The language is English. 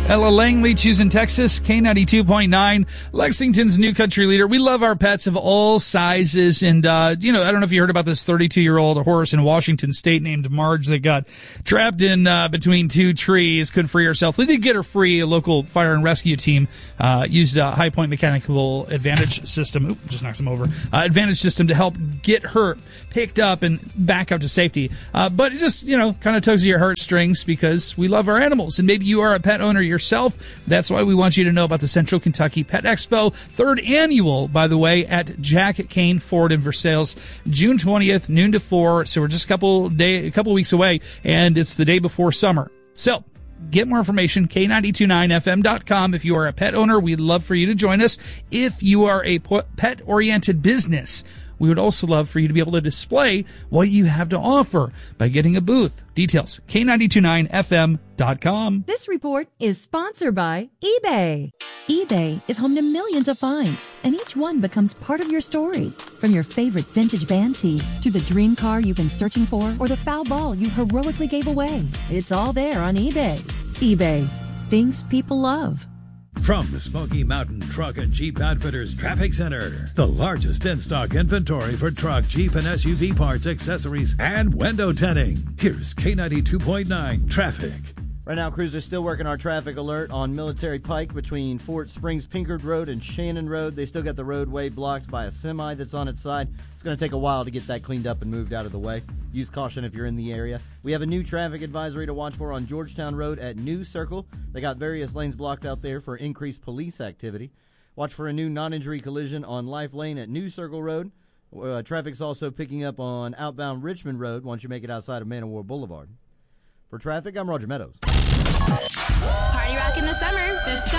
Ella Langley, choosing Texas, K92.9, Lexington's new country leader. We love our pets of all sizes. And, I don't know if you heard about this 32-year-old horse in Washington State named Marge that got trapped in between two trees, couldn't free herself. They did get her free. A local fire and rescue team used a High Point Mechanical Advantage system. Oop, just knocks him over. Advantage system to help get her picked up and back up to safety. But it just, kind of tugs at your heartstrings because we love our animals. And maybe you are a pet owner yourself. That's why we want you to know about the Central Kentucky Pet Expo, third annual, by the way, at Jack Kane Ford in Versailles, June 20th, noon to 4. So we're just a couple weeks away, and it's the day before summer. So get more information, K929FM.com. If you are a pet owner, we'd love for you to join us. If you are a pet-oriented business, we would also love for you to be able to display what you have to offer by getting a booth. Details, K929FM.com. This report is sponsored by eBay. eBay is home to millions of finds, and each one becomes part of your story. From your favorite vintage band tee to the dream car you've been searching for or the foul ball you heroically gave away. It's all there on eBay. eBay. Things people love. From the Smoky Mountain Truck and Jeep Outfitters Traffic Center, the largest in-stock inventory for truck, Jeep, and SUV parts, accessories, and window tinting. Here's K92.9 Traffic. Right now, crews are still working our traffic alert on Military Pike between Fort Springs Pinkard Road and Shannon Road. They still got the roadway blocked by a semi that's on its side. It's going to take a while to get that cleaned up and moved out of the way. Use caution if you're in the area. We have a new traffic advisory to watch for on Georgetown Road at New Circle. They got various lanes blocked out there for increased police activity. Watch for a new non-injury collision on Life Lane at New Circle Road. Traffic's also picking up on outbound Richmond Road once you make it outside of Man o' War Boulevard. For traffic, I'm Roger Meadows. Party rock in the summer. The